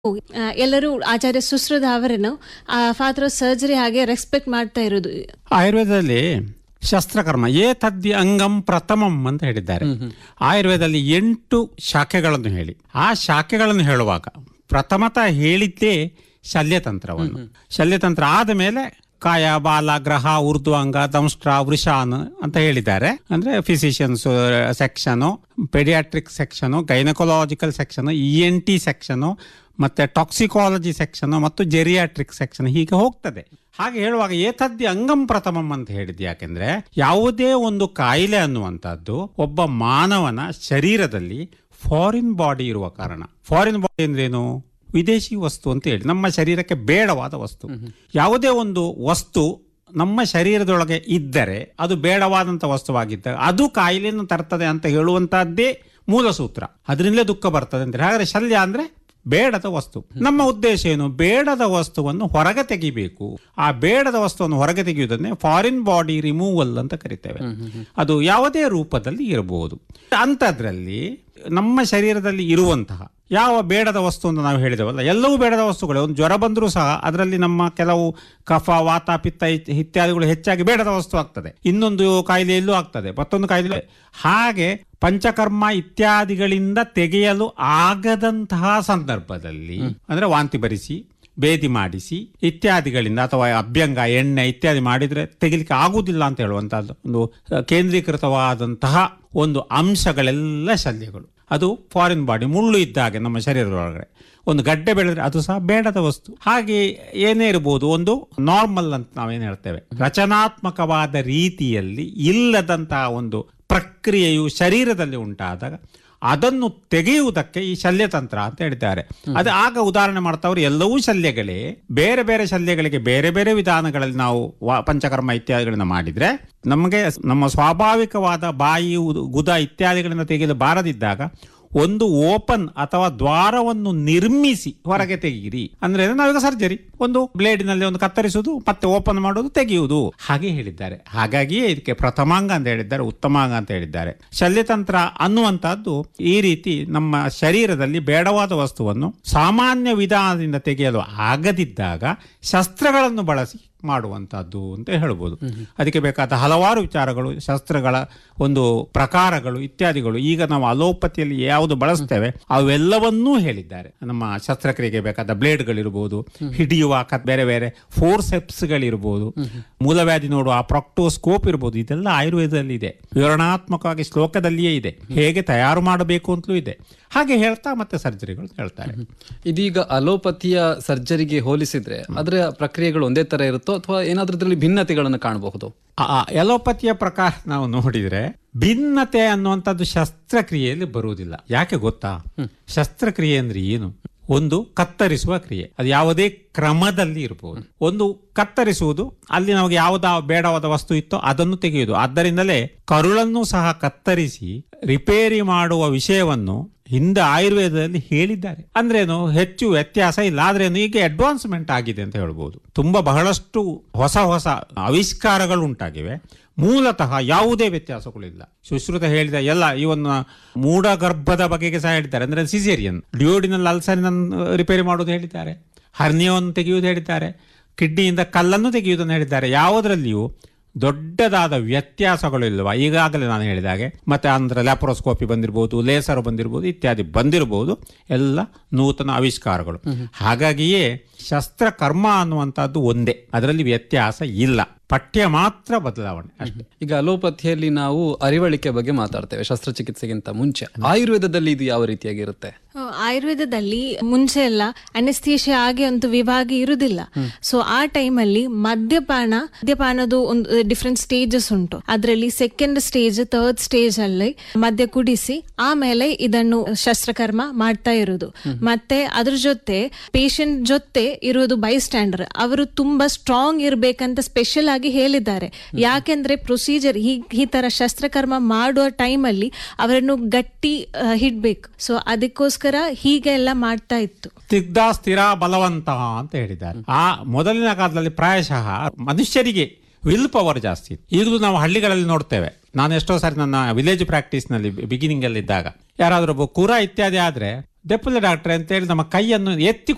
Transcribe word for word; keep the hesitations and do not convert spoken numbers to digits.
ಆ, ಎಲ್ಲರೂ ಆಚಾರ್ಯ ಸುಶ್ರುತ ಅವರನ್ನು ಫಾದರ್ ಆಫ್ ಸರ್ಜರಿ ಹಾಗೆ ರೆಸ್ಪೆಕ್ಟ್ ಮಾಡ್ತಾ ಇರೋದು. ಆಯುರ್ವೇದದಲ್ಲಿ ಶಸ್ತ್ರಕರ್ಮ ಏ ತದ್ಯ ಅಂಗಂ ಪ್ರಥಮಂ ಅಂತ ಹೇಳಿದ್ದಾರೆ. ಆಯುರ್ವೇದದಲ್ಲಿ ಎಂಟು ಶಾಖೆಗಳನ್ನು ಹೇಳಿ ಆ ಶಾಖೆಗಳನ್ನು ಹೇಳುವಾಗ ಪ್ರಥಮತಃ ಹೇಳಿದ್ದೇ ಶಲ್ಯತಂತ್ರವನ್ನು. ಶಲ್ಯತಂತ್ರ ಆದ ಮೇಲೆ ಕಾಯ, ಬಾಲ, ಗ್ರಹ, ಊರ್ಧ್ವಾಂಗ, ದಂಷ್ಟ್ರ, ವೃಷಾನ್ ಅಂತ ಹೇಳಿದ್ದಾರೆ. ಅಂದ್ರೆ physicians section, paediatric section, gynaecological section, E N T section, ಮತ್ತೆ ಟಾಕ್ಸಿಕಾಲಜಿ ಸೆಕ್ಷನ್ ಮತ್ತು ಜೆರಿಯಾಟ್ರಿಕ್ ಸೆಕ್ಷನ್ ಹೀಗೆ ಹೋಗ್ತದೆ. ಹಾಗೆ ಹೇಳುವಾಗ ಏತದ್ಯ ಅಂಗಂ ಪ್ರಥಮಂ ಅಂತ ಹೇಳಿದ್ ಯಾಕೆಂದ್ರೆ ಯಾವುದೇ ಒಂದು ಕಾಯಿಲೆ ಅನ್ನುವಂಥದ್ದು ಒಬ್ಬ ಮಾನವನ ಶರೀರದಲ್ಲಿ ಫಾರಿನ್ ಬಾಡಿ ಇರುವ ಕಾರಣ. ಫಾರಿನ್ ಬಾಡಿ ಅಂದ್ರೇನು? ವಿದೇಶಿ ವಸ್ತು ಅಂತ ಹೇಳಿ, ನಮ್ಮ ಶರೀರಕ್ಕೆ ಬೇಡವಾದ ವಸ್ತು. ಯಾವುದೇ ಒಂದು ವಸ್ತು ನಮ್ಮ ಶರೀರದೊಳಗೆ ಇದ್ದರೆ ಅದು ಬೇಡವಾದಂಥ ವಸ್ತುವಾಗಿದ್ದಾಗ ಅದು ಕಾಯಿಲೆಯನ್ನು ತರ್ತದೆ ಅಂತ ಹೇಳುವಂತಹದ್ದೇ ಮೂಲ ಸೂತ್ರ. ಅದರಿಂದಲೇ ದುಃಖ ಬರ್ತದೆ ಅಂದ್ರೆ. ಹಾಗಾದ್ರೆ ಶಲ್ಯ ಅಂದ್ರೆ ಬೇಡದ ವಸ್ತು. ನಮ್ಮ ಉದ್ದೇಶ ಏನು? ಬೇಡದ ವಸ್ತುವನ್ನು ಹೊರಗೆ ತೆಗಿಬೇಕು. ಆ ಬೇಡದ ವಸ್ತುವನ್ನು ಹೊರಗೆ ತೆಗೆಯುವುದನ್ನೇ ಫಾರಿನ್ ಬಾಡಿ ರಿಮೂವಲ್ ಅಂತ ಕರಿತೇವೆ. ಅದು ಯಾವುದೇ ರೂಪದಲ್ಲಿ ಇರಬಹುದು. ಅಂಥದ್ರಲ್ಲಿ ನಮ್ಮ ಶರೀರದಲ್ಲಿ ಇರುವಂತಹ ಯಾವ ಬೇಡದ ವಸ್ತು ಅಂತ ನಾವು ಹೇಳಿದೆವಲ್ಲ, ಎಲ್ಲವೂ ಬೇಡದ ವಸ್ತುಗಳೇ. ಒಂದು ಜ್ವರ ಬಂದರೂ ಸಹ ಅದರಲ್ಲಿ ನಮ್ಮ ಕೆಲವು ಕಫ, ವಾತ, ಪಿತ್ತ ಇತ್ಯಾದಿಗಳು ಹೆಚ್ಚಾಗಿ ಬೇಡದ ವಸ್ತು ಆಗ್ತದೆ. ಇನ್ನೊಂದು ಕಾಯಿಲೆಯಲ್ಲೂ ಆಗ್ತದೆ, ಮತ್ತೊಂದು ಕಾಯಿಲೆ. ಹಾಗೆ ಪಂಚಕರ್ಮ ಇತ್ಯಾದಿಗಳಿಂದ ತೆಗೆಯಲು ಆಗದಂತಹ ಸಂದರ್ಭದಲ್ಲಿ ಅಂದ್ರೆ ವಾಂತಿ ಬರಿಸಿ, ಬೇದಿ ಮಾಡಿಸಿ ಇತ್ಯಾದಿಗಳಿಂದ ಅಥವಾ ಅಭ್ಯಂಗ, ಎಣ್ಣೆ ಇತ್ಯಾದಿ ಮಾಡಿದ್ರೆ ತೆಗಿಲಿಕ್ಕೆ ಆಗುವುದಿಲ್ಲ ಅಂತ ಹೇಳುವಂತಹದ್ದು ಒಂದು ಕೇಂದ್ರೀಕೃತವಾದಂತಹ ಒಂದು ಅಂಶಗಳೆಲ್ಲ ಶಲ್ಯಗಳು. ಅದು ಫಾರಿನ್ ಬಾಡಿ, ಮುಳ್ಳು ಇದ್ದ ಹಾಗೆ ನಮ್ಮ ಶರೀರದೊಳಗಡೆ ಒಂದು ಗಡ್ಡೆ ಬೆಳೆದ್ರೆ ಅದು ಸಹ ಬೇಡದ ವಸ್ತು. ಹಾಗೆ ಏನೇ ಇರಬಹುದು, ಒಂದು ನಾರ್ಮಲ್ ಅಂತ ನಾವೇನು ಹೇಳ್ತೇವೆ, ರಚನಾತ್ಮಕವಾದ ರೀತಿಯಲ್ಲಿ ಇಲ್ಲದಂತಹ ಒಂದು ಪ್ರಕ್ರಿಯೆಯು ಶರೀರದಲ್ಲಿ ಉಂಟಾದಾಗ ಅದನ್ನು ತೆಗೆಯುವುದಕ್ಕೆ ಈ ಶಲ್ಯತಂತ್ರ ಅಂತ ಹೇಳಿದ್ದಾರೆ. ಅದು ಆಗ ಉದಾಹರಣೆ ಮಾಡ್ತಾವ್ರು ಎಲ್ಲವೂ ಶಲ್ಯಗಳೇ. ಬೇರೆ ಬೇರೆ ಶಲ್ಯಗಳಿಗೆ ಬೇರೆ ಬೇರೆ ವಿಧಾನಗಳಲ್ಲಿ ನಾವು ಪಂಚಕರ್ಮ ಇತ್ಯಾದಿಗಳನ್ನ ಮಾಡಿದ್ರೆ ನಮಗೆ ನಮ್ಮ ಸ್ವಾಭಾವಿಕವಾದ ಬಾಯಿ, ಗುದ ಇತ್ಯಾದಿಗಳಿಂದ ತೆಗೆಯಲು ಬಾರದಿದ್ದಾಗ ಒಂದು ಓಪನ್ ಅಥವಾ ದ್ವಾರವನ್ನು ನಿರ್ಮಿಸಿ ಹೊರಗೆ ತೆಗೀರಿ. ಅಂದ್ರೆ ನಾವೀಗ ಸರ್ಜರಿ, ಒಂದು ಬ್ಲೇಡಿನಲ್ಲಿ ಒಂದು ಕತ್ತರಿಸುವುದು, ಮತ್ತೆ ಓಪನ್ ಮಾಡುವುದು, ತೆಗೆಯುವುದು, ಹಾಗೆ ಹೇಳಿದ್ದಾರೆ. ಹಾಗಾಗಿಯೇ ಇದಕ್ಕೆ ಪ್ರಥಮಾಂಗ ಅಂತ ಹೇಳಿದ್ದಾರೆ, ಉತ್ತಮಾಂಗ ಅಂತ ಹೇಳಿದ್ದಾರೆ. ಶಲ್ಯತಂತ್ರ ಅನ್ನುವಂತಹದ್ದು ಈ ರೀತಿ ನಮ್ಮ ಶರೀರದಲ್ಲಿ ಬೇಡವಾದ ವಸ್ತುವನ್ನು ಸಾಮಾನ್ಯ ವಿಧಾನದಿಂದ ತೆಗೆಯಲು ಆಗದಿದ್ದಾಗ ಶಸ್ತ್ರಗಳನ್ನು ಬಳಸಿ ಮಾಡುವಂತಹದ್ದು ಅಂತ ಹೇಳ್ಬೋದು. ಅದಕ್ಕೆ ಬೇಕಾದ ಹಲವಾರು ವಿಚಾರಗಳು, ಶಸ್ತ್ರಗಳ ಒಂದು ಪ್ರಕಾರಗಳು ಇತ್ಯಾದಿಗಳು ಈಗ ನಾವು ಅಲೋಪತಿಯಲ್ಲಿ ಯಾವುದು ಬಳಸ್ತೇವೆ ಅವೆಲ್ಲವನ್ನೂ ಹೇಳಿದ್ದಾರೆ. ನಮ್ಮ ಶಸ್ತ್ರಕ್ರಿಯೆಗೆ ಬೇಕಾದ ಬ್ಲೇಡ್ಗಳಿರ್ಬೋದು, ಹಿಡಿಯುವ ಬೇರೆ ಬೇರೆ ಫೋರ್ಸೆಪ್ಸ್ಗಳಿರ್ಬೋದು, ಮೂಲವ್ಯಾಧಿ ನೋಡುವ ಪ್ರಾಕ್ಟೋಸ್ಕೋಪ್ ಇರ್ಬೋದು, ಇದೆಲ್ಲ ಆಯುರ್ವೇದದಲ್ಲಿ ಇದೆ. ವಿವರಣಾತ್ಮಕವಾಗಿ ಶ್ಲೋಕದಲ್ಲಿಯೇ ಇದೆ. ಹೇಗೆ ತಯಾರು ಮಾಡಬೇಕು ಅಂತಲೂ ಇದೆ. ಹಾಗೆ ಹೇಳ್ತಾ ಮತ್ತೆ ಸರ್ಜರಿಗಳು ಹೇಳ್ತಾರೆ. ಇದೀಗ ಅಲೋಪತಿಯ ಸರ್ಜರಿಗೆ ಹೋಲಿಸಿದ್ರೆ ಅದರ ಪ್ರಕ್ರಿಯೆಗಳು ಒಂದೇ ತರ ಇರುತ್ತೋ ಅಥವಾ ಏನಾದ್ರೂ ಇದರಲ್ಲಿ ಭಿನ್ನತೆಗಳನ್ನು ಕಾಣಬಹುದು? ಎಲೋಪತಿಯ ಪ್ರಕಾರ ನಾವು ನೋಡಿದ್ರೆ ಭಿನ್ನತೆ ಅನ್ನುವಂಥದ್ದು ಶಸ್ತ್ರಕ್ರಿಯೆಯಲ್ಲಿ ಬರುವುದಿಲ್ಲ. ಯಾಕೆ ಗೊತ್ತಾ? ಶಸ್ತ್ರಕ್ರಿಯೆ ಅಂದ್ರೆ ಏನು? ಒಂದು ಕತ್ತರಿಸುವ ಕ್ರಿಯೆ, ಅದು ಯಾವುದೇ ಕ್ರಮದಲ್ಲಿ ಇರಬಹುದು. ಒಂದು ಕತ್ತರಿಸುವುದು, ಅಲ್ಲಿ ನಮಗೆ ಯಾವುದ ಬೇಡವಾದ ವಸ್ತು ಇತ್ತೋ ಅದನ್ನು ತೆಗೆಯುವುದು. ಆದ್ದರಿಂದಲೇ ಕರುಳನ್ನು ಸಹ ಕತ್ತರಿಸಿ ರಿಪೇರಿ ಮಾಡುವ ವಿಷಯವನ್ನು ಹಿಂದೆ ಆಯುರ್ವೇದದಲ್ಲಿ ಹೇಳಿದ್ದಾರೆ. ಅಂದ್ರೇನು? ಹೆಚ್ಚು ವ್ಯತ್ಯಾಸ ಇಲ್ಲ. ಆದ್ರೇನು ಈಗ ಅಡ್ವಾನ್ಸ್ಮೆಂಟ್ ಆಗಿದೆ ಅಂತ ಹೇಳ್ಬೋದು. ತುಂಬಾ ಬಹಳಷ್ಟು ಹೊಸ ಹೊಸ ಆವಿಷ್ಕಾರಗಳು ಉಂಟಾಗಿವೆ. ಮೂಲತಃ ಯಾವುದೇ ವ್ಯತ್ಯಾಸಗಳಿಲ್ಲ. ಸುಶ್ರುತ ಹೇಳಿದ ಎಲ್ಲ ಇವನ್ನ ಮೂಢ ಗರ್ಭದ ಬಗೆಗೆ ಸಹ ಹೇಳಿದ್ದಾರೆ. ಅಂದ್ರೆ ಸಿಸೇರಿಯನ್, ಡಿಯೋಡಿನಲ್ ಅಲ್ಸರಿನ ರಿಪೇರಿ ಮಾಡೋದು ಹೇಳಿದ್ದಾರೆ, ಹರ್ನಿಯವನ್ನು ತೆಗೆಯುವುದು ಹೇಳಿದ್ದಾರೆ, ಕಿಡ್ನಿಯಿಂದ ಕಲ್ಲನ್ನು ತೆಗೆಯುವುದನ್ನು ಹೇಳಿದ್ದಾರೆ. ಯಾವುದರಲ್ಲಿಯೂ ದೊಡ್ಡದಾದ ವ್ಯತ್ಯಾಸಗಳು ಇಲ್ವಾ? ಈಗಾಗಲೇ ನಾನು ಹೇಳಿದಾಗೆ ಮತ್ತೆ ಅಂದ್ರೆ ಲ್ಯಾಪ್ರೋಸ್ಕೋಪಿ ಬಂದಿರಬಹುದು, ಲೇಸರ್ ಬಂದಿರಬಹುದು, ಇತ್ಯಾದಿ ಬಂದಿರಬಹುದು. ಎಲ್ಲ ನೂತನ ಆವಿಷ್ಕಾರಗಳು. ಹಾಗಾಗಿಯೇ ಶಸ್ತ್ರಕರ್ಮ ಅನ್ನುವಂಥದ್ದು ಒಂದೇ, ಅದರಲ್ಲಿ ವ್ಯತ್ಯಾಸ ಇಲ್ಲ. ಪಠ್ಯ ಮಾತ್ರ ಬದಲಾವಣೆ ಅಷ್ಟೇ. ಈಗ ಅಲೋಪತಿಯಲ್ಲಿ ನಾವು ಅರಿವಳಿಕೆ ಬಗ್ಗೆ ಮಾತಾಡ್ತೇವೆ ಶಸ್ತ್ರಚಿಕಿತ್ಸೆಗಿಂತ ಮುಂಚೆ. ಆಯುರ್ವೇದದಲ್ಲಿ ಇದು ಯಾವ ರೀತಿಯಾಗಿರುತ್ತೆ? ಆಯುರ್ವೇದದಲ್ಲಿ ಮುಂಚೆ ಎಲ್ಲ ಅನೆಸ್ಥೀಶಿಯಾ ಆಗಿ ಒಂದು ವಿಭಾಗ ಇರುವುದಿಲ್ಲ. ಸೊ ಆ ಟೈಮಲ್ಲಿ ಮದ್ಯಪಾನ ಮದ್ಯಪಾನದ ಒಂದು ಡಿಫ್ರೆಂಟ್ ಸ್ಟೇಜಸ್ ಉಂಟು. ಅದರಲ್ಲಿ ಸೆಕೆಂಡ್ ಸ್ಟೇಜ್, ಥರ್ಡ್ ಸ್ಟೇಜ್ ಅಲ್ಲಿ ಮದ್ಯ ಕುಡಿಸಿ ಆಮೇಲೆ ಇದನ್ನು ಶಸ್ತ್ರಕರ್ಮ ಮಾಡ್ತಾ ಇರುವುದು. ಮತ್ತೆ ಅದ್ರ ಜೊತೆ ಪೇಷಂಟ್ ಜೊತೆ ಇರುವುದು ಬೈ ಸ್ಟ್ಯಾಂಡರ್. ಅವರು ತುಂಬಾ ಸ್ಟ್ರಾಂಗ್ ಇರ್ಬೇಕಂತ ಸ್ಪೆಷಲ್ ಆಗಿ ಹೇಳಿದ್ದಾರೆ. ಯಾಕೆಂದ್ರೆ ಪ್ರೊಸೀಜರ್ ಈ ತರ ಶಸ್ತ್ರಕರ್ಮ ಮಾಡುವ ಟೈಮಲ್ಲಿ ಅವರನ್ನು ಗಟ್ಟಿ ಹಿಡ್ಬೇಕು. ಸೊ ಅದಕ್ಕೋಸ್ಕರ ಹೀಗೆಲ್ಲ ಮಾಡ್ತಾ ಇತ್ತು. ಸ್ನಿಗ್ಧ, ಸ್ಥಿರ, ಬಲವಂತ ಅಂತ ಹೇಳಿದ್ದಾರೆ. ಆ ಮೊದಲಿನ ಕಾಲದಲ್ಲಿ ಪ್ರಾಯಶಃ ಮನುಷ್ಯರಿಗೆ ವಿಲ್ ಪವರ್ ಜಾಸ್ತಿ ಇತ್ತು. ಈಗಲೂ ನಾವು ಹಳ್ಳಿಗಳಲ್ಲಿ ನೋಡ್ತೇವೆ. ನಾನು ಎಷ್ಟೋ ಸಾರಿ ನನ್ನ ವಿಲೇಜ್ ಪ್ರಾಕ್ಟೀಸ್ ನಲ್ಲಿ ಬಿಗಿನಿಂಗ್ ಅಲ್ಲಿ ಇದ್ದಾಗ ಯಾರಾದ್ರೂ ಕುರ ಇತ್ಯಾದಿ ಆದ್ರೆ ದೆಪ್ಪಲೆ ಡಾಕ್ಟ್ರೆ ಅಂತ ಹೇಳಿ ನಮ್ಮ ಕೈಯನ್ನು ಎತ್ತಿ